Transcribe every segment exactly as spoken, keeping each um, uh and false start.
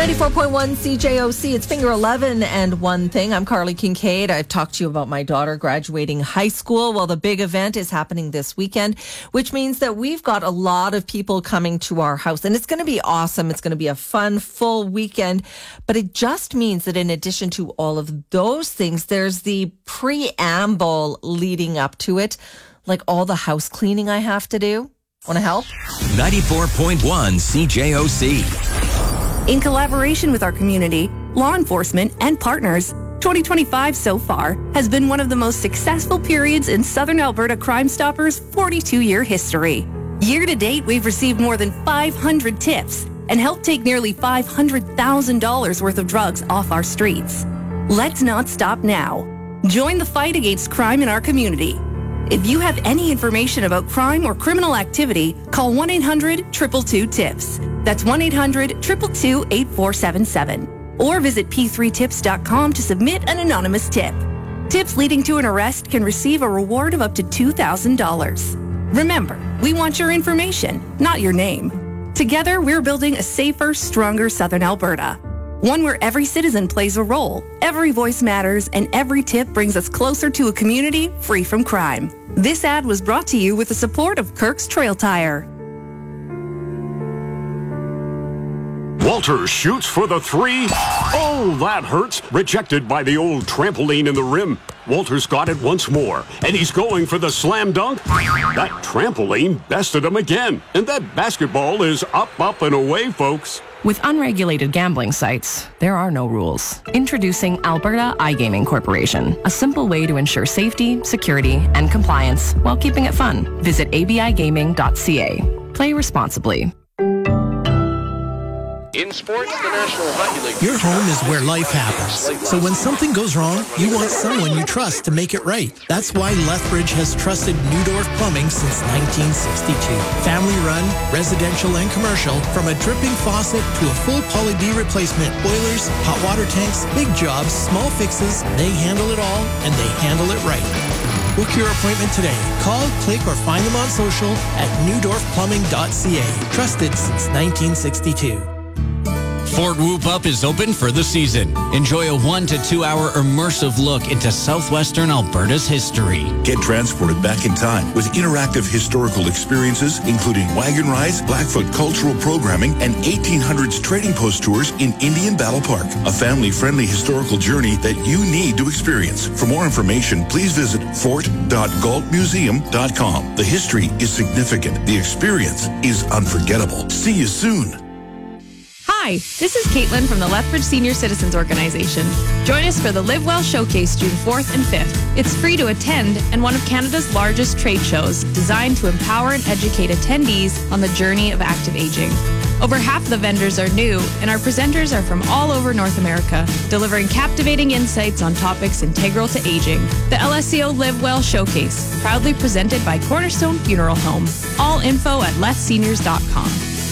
ninety-four point one C J O C. It's Finger eleven and one thing. I'm Carly Kincaid. I've talked to you about my daughter graduating high school. Well, the big event is happening this weekend, which means that we've got a lot of people coming to our house, and it's going to be awesome. It's going to be a fun, full weekend. But it just means that in addition to all of those things, there's the preamble leading up to it, like all the house cleaning I have to do. Want to help? ninety-four point one C J O C. In collaboration with our community, law enforcement, and partners, twenty twenty-five so far has been one of the most successful periods in Southern Alberta Crime Stoppers' forty-two-year history. Year to date, we've received more than five hundred tips and helped take nearly five hundred thousand dollars worth of drugs off our streets. Let's not stop now. Join the fight against crime in our community. If you have any information about crime or criminal activity, call one eight hundred two two two TIPS. That's one eight hundred two two two eight four seven seven. Or visit p three tips dot com to submit an anonymous tip. Tips leading to an arrest can receive a reward of up to two thousand dollars. Remember, we want your information, not your name. Together, we're building a safer, stronger Southern Alberta. One where every citizen plays a role, every voice matters, and every tip brings us closer to a community free from crime. This ad was brought to you with the support of Kirk's Trail Tire. Walter shoots for the three. Oh, that hurts. Rejected by the old trampoline in the rim. Walter's got it once more, and he's going for the slam dunk. That trampoline bested him again, and that basketball is up, up, and away, folks. With unregulated gambling sites, there are no rules. Introducing Alberta iGaming Corporation, a simple way to ensure safety, security, and compliance while keeping it fun. Visit a b i gaming dot c a. Play responsibly. In sports, the National Hockey League. Your home is where life happens. So when something goes wrong, you want someone you trust to make it right. That's why Lethbridge has trusted Newdorf Plumbing since nineteen sixty-two. Family-run, residential and commercial, from a dripping faucet to a full Poly B replacement, boilers, hot water tanks, big jobs, small fixes, they handle it all, and they handle it right. Book your appointment today. Call, click, or find them on social at newdorf plumbing dot c a. Trusted since nineteen sixty-two. Fort Whoop Up is open for the season. Enjoy a one to two hour immersive look into southwestern Alberta's history. Get transported back in time with interactive historical experiences, including wagon rides, Blackfoot cultural programming, and eighteen hundreds trading post tours in Indian Battle Park. A family-friendly historical journey that you need to experience. For more information, please visit fort dot galt museum dot com. The history is significant. The experience is unforgettable. See you soon. Hi, this is Caitlin from the Lethbridge Senior Citizens Organization. Join us for the Live Well Showcase June fourth and fifth. It's free to attend and one of Canada's largest trade shows designed to empower and educate attendees on the journey of active aging. Over half the vendors are new, and our presenters are from all over North America, delivering captivating insights on topics integral to aging. The L S C O Live Well Showcase, proudly presented by Cornerstone Funeral Home. All info at leth seniors dot com.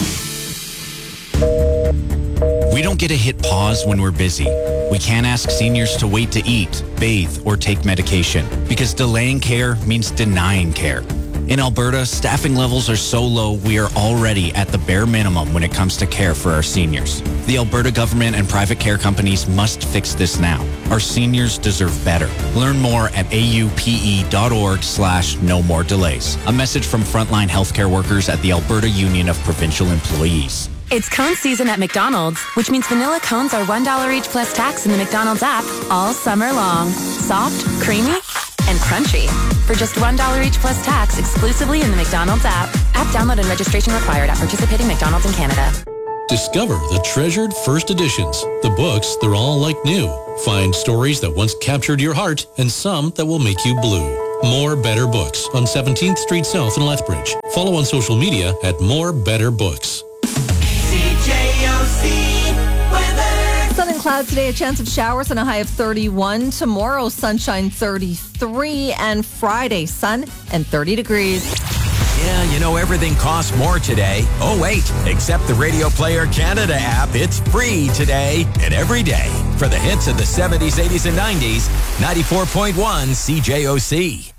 We don't get to hit pause when we're busy. We can't ask seniors to wait to eat, bathe, or take medication, because delaying care means denying care. In Alberta, staffing levels are so low, we are already at the bare minimum when it comes to care for our seniors. The Alberta government and private care companies must fix this now. Our seniors deserve better. Learn more at aupe.org slash no more delays. A message from frontline healthcare workers at the Alberta Union of Provincial Employees. It's cone season at McDonald's, which means vanilla cones are one dollar each plus tax in the McDonald's app all summer long. Soft, creamy, and crunchy. For just one dollar each plus tax exclusively in the McDonald's app. App download and registration required at participating McDonald's in Canada. Discover the treasured first editions. The books, they're all like new. Find stories that once captured your heart and some that will make you blue. More Better Books on seventeenth Street South in Lethbridge. Follow on social media at More Better Books. Sun and clouds today, a chance of showers and a high of thirty-one. Tomorrow, sunshine thirty-three. And Friday, sun and thirty degrees. Yeah, you know, everything costs more today. Oh, wait, except the Radio Player Canada app. It's free today and every day. For the hits of the seventies, eighties, and nineties, ninety-four point one C J O C.